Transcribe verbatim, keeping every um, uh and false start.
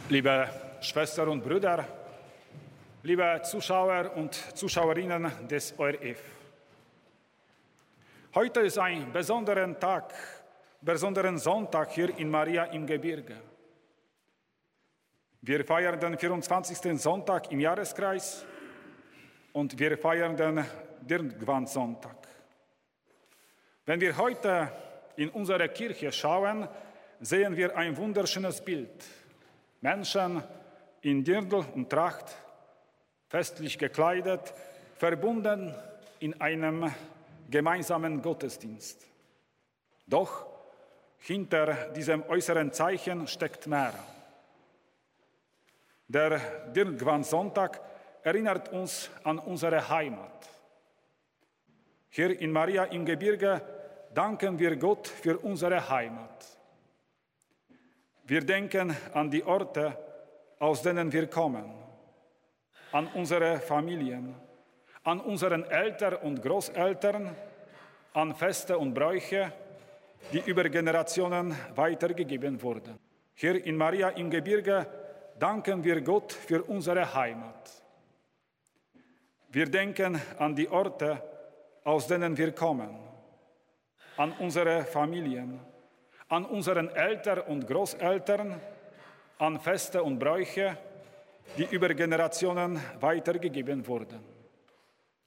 Liebe Schwestern und Brüder, liebe Zuschauer und Zuschauerinnen des O R F. Heute ist ein besonderer Tag, besonderen Sonntag hier in Maria im Gebirge. Wir feiern den vierundzwanzigsten Sonntag im Jahreskreis und wir feiern den Dirndl-Sonntag. Wenn wir heute in unsere Kirche schauen, sehen wir ein wunderschönes Bild. Menschen in Dirndl und Tracht, festlich gekleidet, verbunden in einem gemeinsamen Gottesdienst. Doch hinter diesem äußeren Zeichen steckt mehr. Der Dirndl-Sonntag erinnert uns an unsere Heimat. Hier in Maria im Gebirge danken wir Gott für unsere Heimat. Wir denken an die Orte, aus denen wir kommen, an unsere Familien, an unseren Eltern und Großeltern, an Feste und Bräuche, die über Generationen weitergegeben wurden. Hier in Maria im Gebirge danken wir Gott für unsere Heimat. Wir denken an die Orte, aus denen wir kommen, an unsere Familien, an unseren Eltern und Großeltern, an Feste und Bräuche, die über Generationen weitergegeben wurden.